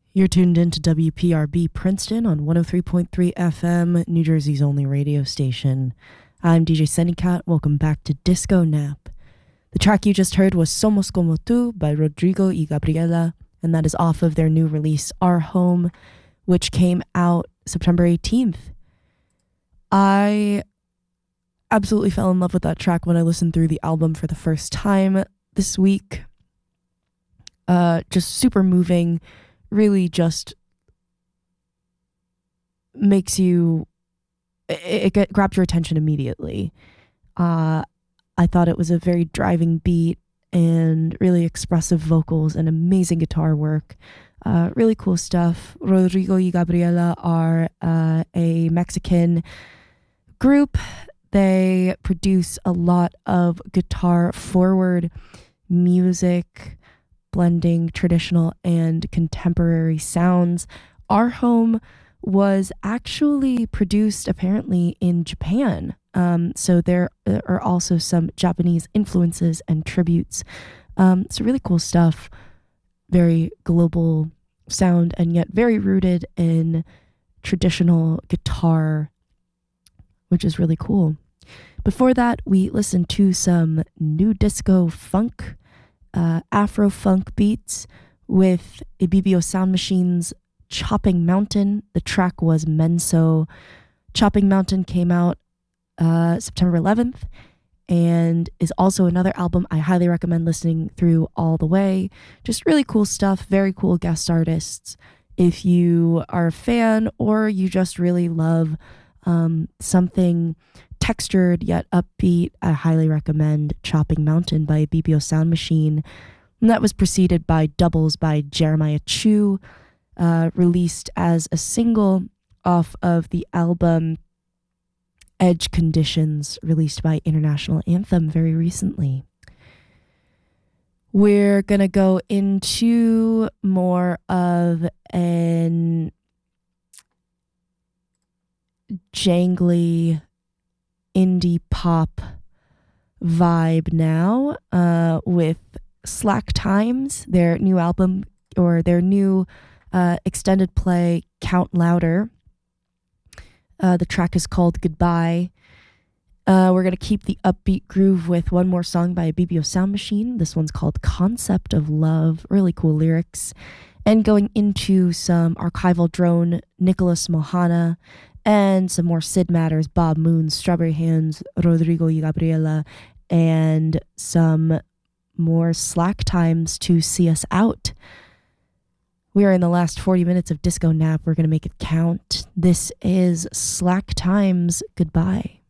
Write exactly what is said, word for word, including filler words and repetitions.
You're tuned into W P R B Princeton on one oh three point three F M, New Jersey's only radio station. I'm D J Sennycat. Welcome back to Disco Nap. The track you just heard was Somos Como Tu by Rodrigo y Gabriela, and that is off of their new release, Our Home, which came out September eighteenth. I absolutely fell in love with that track when I listened through the album for the first time this week. Uh, just super moving. Really just makes you, it, it grabs your attention immediately. Uh, I thought it was a very driving beat and really expressive vocals and amazing guitar work. Uh, really cool stuff. Rodrigo y Gabriela are uh, a Mexican group. They produce a lot of guitar forward music, blending traditional and contemporary sounds. Our Home was actually produced apparently in Japan. Um, so there are also some Japanese influences and tributes. Um, so really cool stuff. Very global sound and yet very rooted in traditional guitar, which is really cool. Before that, we listened to some new disco funk, Uh, Afro-funk beats with Ibibio Sound Machine's Chopping Mountain. The track was Menso. Chopping Mountain came out uh, September eleventh and is also another album I highly recommend listening through all the way. Just really cool stuff, very cool guest artists. If you are a fan or you just really love um, something textured yet upbeat, I highly recommend Chopping Mountain by Ibibio Sound Machine. And that was preceded by Doubles by Jeremiah Chu, uh, released as a single off of the album Edge Conditions, released by International Anthem very recently. We're going to go into more of an jangly indie pop vibe now uh, with Slack Times, their new album or their new uh, extended play Count Louder. Uh, the track is called Goodbye. Uh, we're going to keep the upbeat groove with one more song by Ibibio Sound Machine. This one's called Concept of Love. Really cool lyrics. And going into some archival drone, Nicholas Mohana, and some more Sid Matters, Bob Moon, Strawberry Hands, Rodrigo y Gabriela, and some more Slack Times to see us out. We are in the last forty minutes of Disco Nap. We're going to make it count. This is Slack Times. Goodbye.